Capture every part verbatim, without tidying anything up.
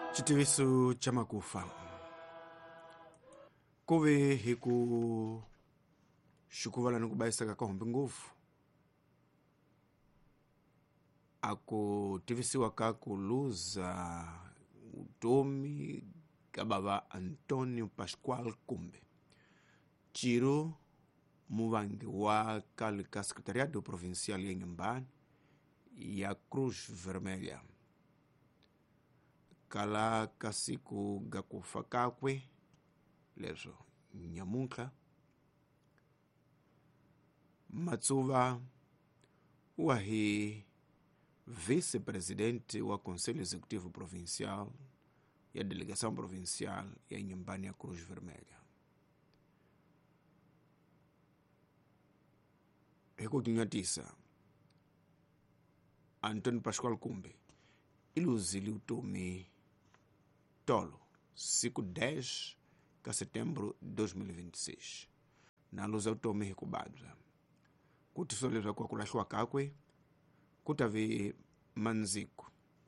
Chitiviso cha makufa kuve hiku shukuvala nikubaisaka kahombe nguvu akutivisiwa kakuluza utomi kabava Antonio Pascual Kumbe chiro muvangi wa kalika secretariado provincial ya Inhambane ya Cruz Vermelha kala kasiku gakufa kakwe lezo nyamunkha Matsuva wahi vice-presidente wa Conselho Executivo Provincial ya Delegação Provincial ya Inhambane ya Cruz Vermelha. Hekukinyatisa Antonio Pascual Kumbe iluzili utomi tolo siku dez de setembro de dois mil e vinte e seis na luza utomi hikubadza kuti soleza kwa kulashwa kakwe kutavi manziku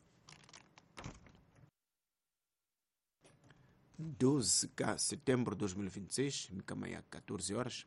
doze de setembro de dois mil e vinte e seis mikama ya quatorze horas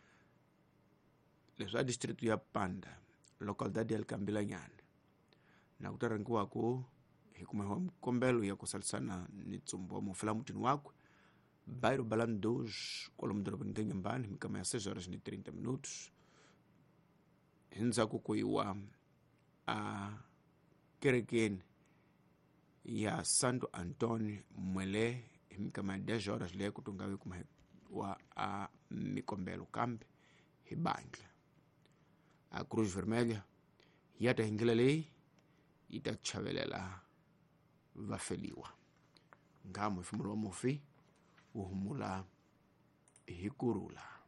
leza distrito ya Panda localidade ya Cambilanyana na kutarangiwa ku hikumewa mkombelo ya kusalisana ni tsumbo wa mufila mutini wakwe bairro Balano dois kolomdrobo ni Inhambane mikama ya seis horas ni trinta minutos hinza kukuiwa a kerekeni ya Santo Antônio Mwele mikama ya dez horas le kutungawi kumewa a mikombelo kambe hibangla a Cruz Vermelha yata hingila lei itachavelela vafeliwa ngamo ifumulo mufi uhumula hikurula.